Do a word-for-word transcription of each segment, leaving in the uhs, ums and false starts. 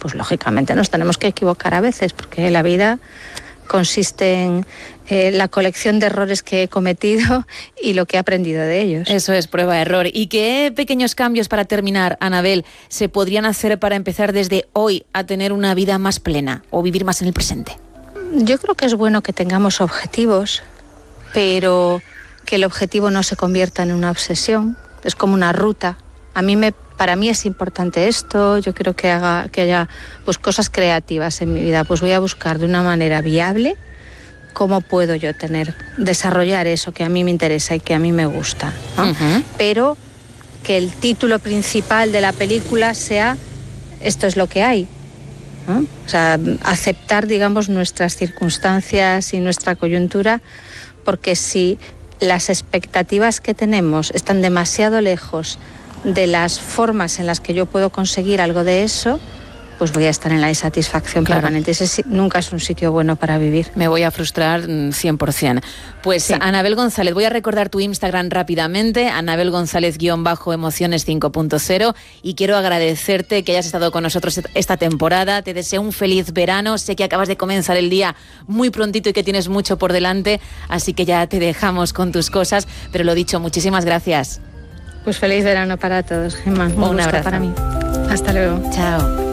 pues lógicamente nos tenemos que equivocar a veces, porque la vida consiste en eh, la colección de errores que he cometido y lo que he aprendido de ellos. Eso es, prueba-error. ¿Y qué pequeños cambios, para terminar, Anabel, se podrían hacer para empezar desde hoy a tener una vida más plena o vivir más en el presente? Yo creo que es bueno que tengamos objetivos, pero que el objetivo no se convierta en una obsesión. Es como una ruta. A mí me, para mí es importante esto. Yo quiero que haga, que haya pues cosas creativas en mi vida. Pues voy a buscar de una manera viable cómo puedo yo tener, desarrollar eso que a mí me interesa y que a mí me gusta, ¿no? Uh-huh. Pero que el título principal de la película sea esto es lo que hay, ¿no? O sea, aceptar, digamos, nuestras circunstancias y nuestra coyuntura, porque si las expectativas que tenemos están demasiado lejos de las formas en las que yo puedo conseguir algo de eso, pues voy a estar en la insatisfacción claro. permanente. Ese nunca es un sitio bueno para vivir. Me voy a frustrar cien por ciento. Pues sí. Anabel González, voy a recordar tu Instagram rápidamente, Anabel González guión bajo emociones cinco punto cero, y quiero agradecerte que hayas estado con nosotros esta temporada. Te deseo un feliz verano. Sé que acabas de comenzar el día muy prontito y que tienes mucho por delante, así que ya te dejamos con tus cosas, pero lo dicho, muchísimas gracias. Pues feliz verano para todos, Gemma. Un, un abrazo para mí. Hasta luego. Chao.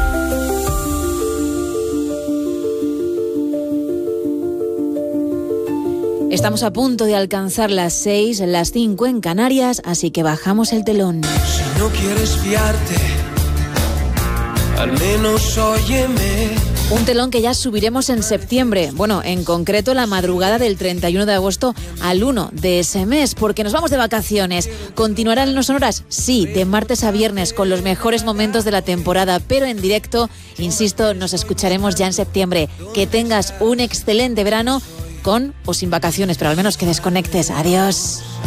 Estamos a punto de alcanzar las seis, las cinco en Canarias, así que bajamos el telón. Si no quieres fiarte, al menos óyeme. Un telón que ya subiremos en septiembre, bueno, en concreto la madrugada del treinta y uno de agosto al uno de ese mes, porque nos vamos de vacaciones. ¿Continuarán No Sonoras? Sí, de martes a viernes, con los mejores momentos de la temporada, pero en directo, insisto, nos escucharemos ya en septiembre. Que tengas un excelente verano, con o sin vacaciones, pero al menos que desconectes. Adiós.